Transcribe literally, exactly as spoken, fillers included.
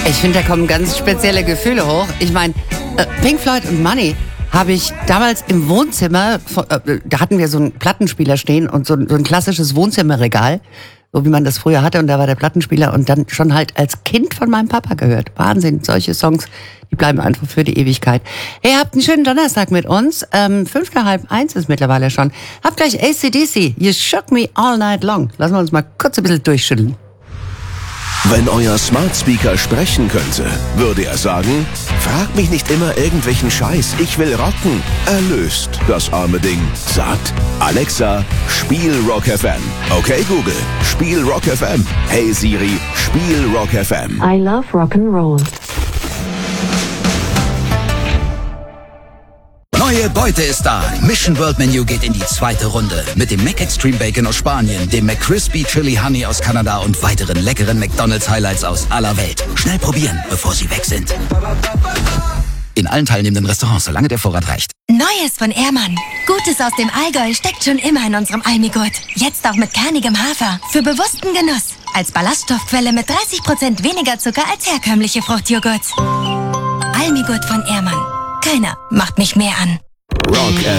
Ich finde, da kommen ganz spezielle Gefühle hoch. Ich meine, äh, Pink Floyd und Money habe ich damals im Wohnzimmer, äh, da hatten wir so einen Plattenspieler stehen und so, so ein klassisches Wohnzimmerregal, so wie man das früher hatte, und da war der Plattenspieler, und dann schon halt als Kind von meinem Papa gehört. Wahnsinn, solche Songs, die bleiben einfach für die Ewigkeit. Hey, habt einen schönen Donnerstag mit uns. Ähm, fünf nach halb eins ist mittlerweile schon. Habt gleich A C D C, You Shook Me All Night Long. Lassen wir uns mal kurz ein bisschen durchschütteln. Wenn euer Smart Speaker sprechen könnte, würde er sagen, frag mich nicht immer irgendwelchen Scheiß, ich will rocken. Erlöst, das arme Ding. Sagt, Alexa, spiel Rock F M. Okay, Google, spiel Rock F M. Hey Siri, spiel Rock F M. I love Rock'n'Roll. Neue Beute ist da. Mission World Menu geht in die zweite Runde. Mit dem Mac Extreme Bacon aus Spanien, dem McCrispy Chili Honey aus Kanada und weiteren leckeren McDonald's Highlights aus aller Welt. Schnell probieren, bevor sie weg sind. In allen teilnehmenden Restaurants, solange der Vorrat reicht. Neues von Ehrmann. Gutes aus dem Allgäu steckt schon immer in unserem Almigurt. Jetzt auch mit kernigem Hafer. Für bewussten Genuss. Als Ballaststoffquelle mit dreißig Prozent weniger Zucker als herkömmliche Fruchtjoghurts. Almigurt von Ehrmann. Keiner macht mich mehr an. Rock